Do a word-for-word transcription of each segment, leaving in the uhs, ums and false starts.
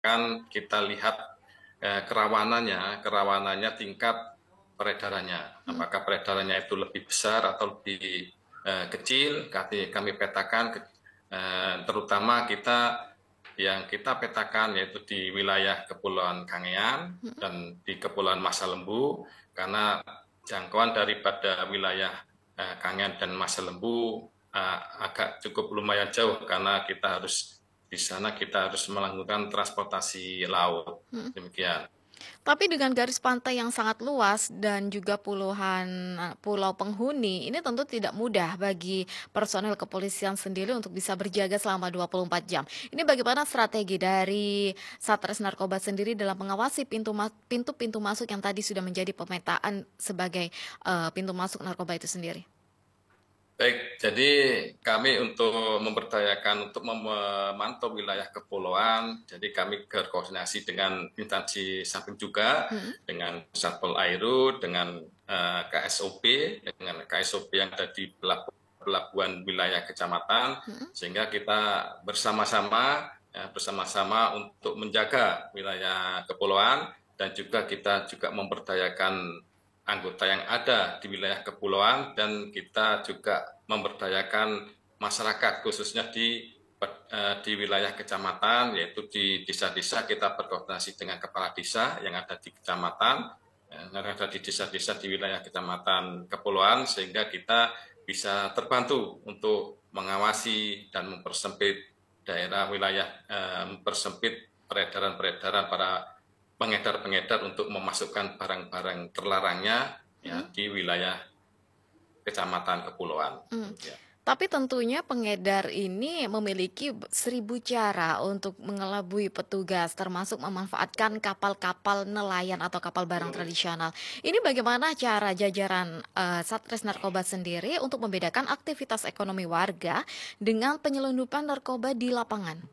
kan kita lihat eh, kerawanannya, kerawanannya tingkat peredarannya. Apakah peredarannya itu lebih besar atau lebih eh, kecil? Kami, kami petakan, eh, terutama kita yang kita petakan yaitu di wilayah Kepulauan Kangean dan di Kepulauan Masa Lembu, karena jangkauan daripada wilayah eh, Kangean dan Masa Lembu eh, agak cukup lumayan jauh karena kita harus di sana kita harus melakukan transportasi laut. Hmm. Demikian. Tapi dengan garis pantai yang sangat luas dan juga puluhan eh, pulau penghuni, ini tentu tidak mudah bagi personel kepolisian sendiri untuk bisa berjaga selama dua puluh empat jam. Ini bagaimana strategi dari Satres Narkoba sendiri dalam mengawasi pintu ma- pintu-pintu masuk yang tadi sudah menjadi pemetaan sebagai eh, pintu masuk narkoba itu sendiri? Baik, jadi kami untuk memberdayakan untuk memantau wilayah kepulauan, jadi kami berkoordinasi dengan instansi samping juga, Hmm. dengan Satpol Airut, dengan eh, K S O P, dengan K S O P yang ada di pelabu- pelabuhan wilayah kecamatan, Hmm. sehingga kita bersama-sama ya, bersama-sama untuk menjaga wilayah kepulauan dan juga kita juga memberdayakan anggota yang ada di wilayah kepulauan dan kita juga memberdayakan masyarakat khususnya di eh, di wilayah kecamatan yaitu di desa-desa kita berkoordinasi dengan kepala desa yang ada di kecamatan eh, yang ada di desa-desa di wilayah kecamatan kepulauan sehingga kita bisa terbantu untuk mengawasi dan mempersempit daerah wilayah eh, mempersempit peredaran-peredaran para pengedar-pengedar untuk memasukkan barang-barang terlarangnya ya Hmm. di wilayah kecamatan kepulauan. Hmm. Ya. Tapi tentunya pengedar ini memiliki b- seribu cara untuk mengelabui petugas, termasuk memanfaatkan kapal-kapal nelayan atau kapal barang tradisional. Ini bagaimana cara jajaran eh, Satres Narkoba sendiri untuk membedakan aktivitas ekonomi warga dengan penyelundupan narkoba di lapangan?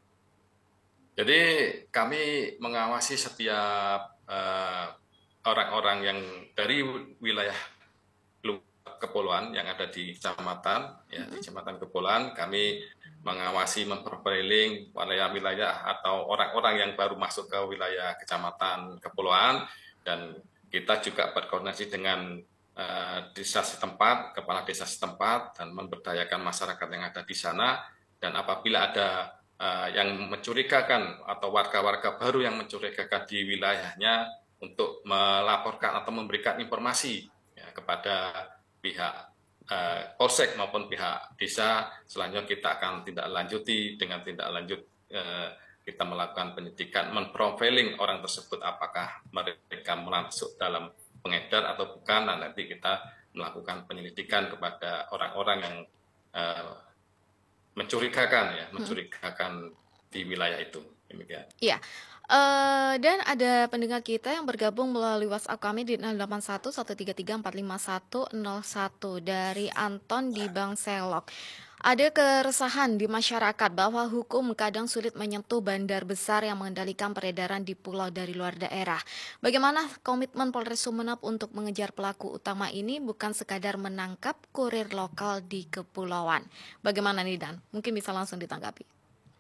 Jadi kami mengawasi setiap eh, orang-orang yang dari wilayah kepulauan yang ada di kecamatan, ya di kecamatan kepulauan, kami mengawasi, memprofiling wilayah-wilayah atau orang-orang yang baru masuk ke wilayah kecamatan kepulauan, dan kita juga berkoordinasi dengan uh, desa setempat, kepala desa setempat, dan memberdayakan masyarakat yang ada di sana. Dan apabila ada uh, yang mencurigakan atau warga-warga baru yang mencurigakan di wilayahnya, untuk melaporkan atau memberikan informasi ya, kepada pihak uh, polsek maupun pihak desa, selanjutnya kita akan tindak lanjuti dengan tindak lanjut uh, kita melakukan penyidikan, memprofiling orang tersebut apakah mereka masuk dalam pengedar atau bukan, nah nanti kita melakukan penyelidikan kepada orang-orang yang uh, mencurigakan ya, mencurigakan di wilayah itu. Demikian. Iya. Eh, dan ada pendengar kita yang bergabung melalui WhatsApp kami di nol delapan satu satu tiga tiga empat lima satu nol satu dari Anton di Bangselok. Ada keresahan di masyarakat bahwa hukum kadang sulit menyentuh bandar besar yang mengendalikan peredaran di pulau dari luar daerah. Bagaimana komitmen Polres Sumeneb untuk mengejar pelaku utama ini bukan sekadar menangkap kurir lokal di kepulauan. Bagaimana nih Dan? Mungkin bisa langsung ditanggapi.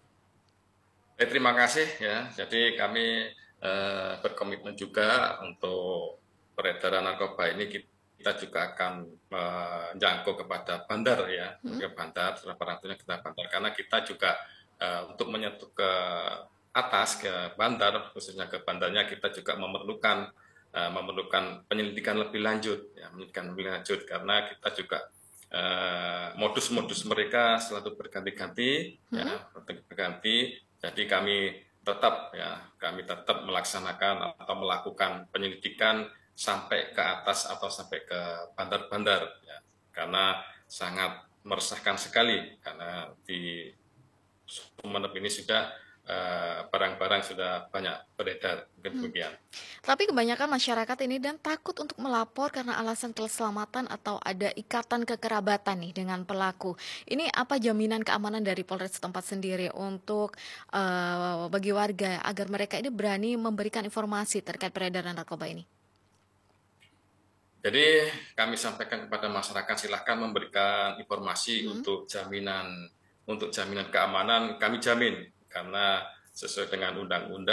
Eh, terima kasih ya. Jadi kami eh, berkomitmen juga untuk peredaran narkoba ini kita juga akan menjangkau kepada bandar ya, Hmm? ke bandar, barang-barangnya kita bandar karena kita juga eh, untuk menyentuh ke atas ke bandar, khususnya ke bandarnya kita juga memerlukan eh, memerlukan penyelidikan lebih lanjut ya, penyelidikan lebih lanjut karena kita juga eh, modus-modus mereka selalu berganti-ganti Hmm? ya, berganti. Jadi kami tetap ya, kami tetap melaksanakan atau melakukan penyelidikan sampai ke atas atau sampai ke bandar-bandar ya. Karena sangat meresahkan sekali karena di Sumeneb ini sudah eh, barang-barang uh, sudah banyak beredar. Mungkin Hmm. demikian. Tapi kebanyakan masyarakat ini dan takut untuk melapor karena alasan keselamatan atau ada ikatan kekerabatan nih dengan pelaku. Ini apa jaminan keamanan dari Polres setempat sendiri untuk eh, bagi warga agar mereka ini berani memberikan informasi terkait peredaran narkoba ini? Jadi kami sampaikan kepada masyarakat silahkan memberikan informasi Hmm? untuk jaminan untuk jaminan keamanan kami jamin karena sesuai dengan undang-undang